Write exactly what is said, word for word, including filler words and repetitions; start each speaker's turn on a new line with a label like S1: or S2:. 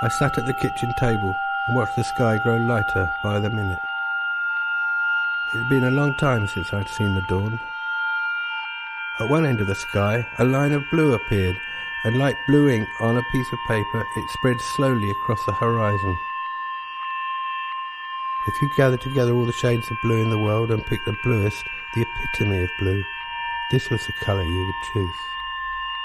S1: I sat at the kitchen table and watched the sky grow lighter by the minute. It had been a long time since I'd seen the dawn. At one end of the sky, a line of blue appeared, and like blue ink on a piece of paper, it spread slowly across the horizon. If you gather together all the shades of blue in the world and pick the bluest, the epitome of blue, this was the colour you would choose.